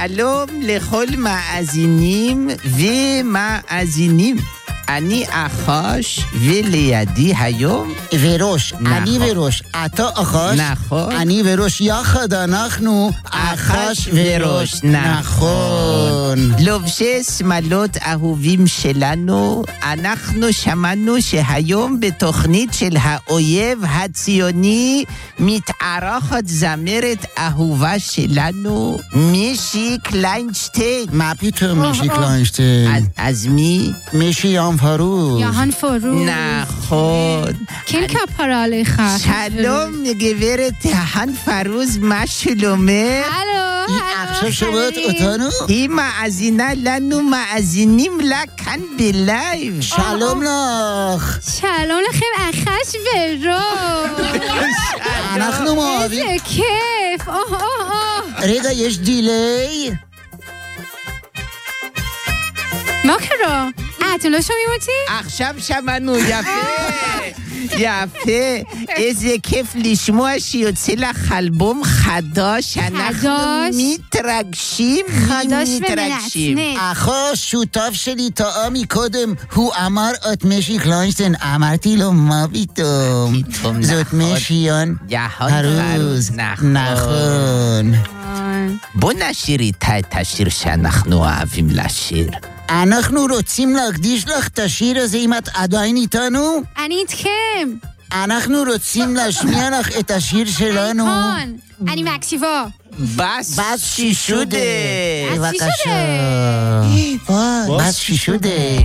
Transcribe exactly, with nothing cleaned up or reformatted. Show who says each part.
Speaker 1: שלום לכל מאזינים ומאזינים. אני אחש ולידי היום
Speaker 2: וראש, אני וראש, אתה אחש,
Speaker 1: נכון.
Speaker 2: אני וראש, יחד אנחנו אחש וראש, נכון.
Speaker 1: לובשי שמלות אהובים שלנו, אנחנו שמענו שהיום בתוכנית של האויב הציוני מתארחת זמרת אהובה שלנו, מישי קליינשטיין.
Speaker 2: מה פתאום מישי קליינשטיין?
Speaker 1: אז, אז מי?
Speaker 2: מישי יהן פרוש.
Speaker 3: יהן פרוש.
Speaker 1: נכון.
Speaker 3: כן כפרה עליך.
Speaker 1: שלום גברת יהן פרוש, מה שלומך?
Speaker 3: הלו,
Speaker 2: היא עכשיו שומעת אותנו?
Speaker 1: היא מאזינה לנו, מאזינים לה כאן בלייב.
Speaker 2: שלום לך.
Speaker 3: שלום לכם אחש וראש.
Speaker 2: אנחנו אוהבים.
Speaker 3: איזה כיף. או או או.
Speaker 2: רגע, יש דיליי?
Speaker 3: מה קרה? אה, אתם לא שומעים אותי?
Speaker 1: עכשיו שמענו, יפה, יפה, איזה כיף לשמוע שיוצא לך אלבום חדש, אנחנו מתרגשים,
Speaker 3: חדש
Speaker 1: מתרגשים.
Speaker 3: ומנצנץ.
Speaker 2: אחוש, שותף שלי טעה מקודם, הוא אמר את מישי קליינשטיין, אמרתי לו מה פתאום?
Speaker 1: פתאום,
Speaker 2: זאת
Speaker 1: נכון.
Speaker 2: מישי יהן
Speaker 1: יהן
Speaker 2: פרוש,
Speaker 1: פרוש, נכון.
Speaker 2: נכון.
Speaker 1: בוא נשיר איתה את השיר שאנחנו אוהבים לשיר.
Speaker 2: אנחנו רוצים להקדיש לך את השיר הזה אם את עדיין איתנו.
Speaker 3: אני איתכם.
Speaker 2: אנחנו רוצים להשמיע לך את השיר שלנו.
Speaker 3: נכון. אני מקשיבה.
Speaker 1: בס
Speaker 2: בס שישודה.
Speaker 1: שישודה.
Speaker 2: בבקשה. בס שישודה.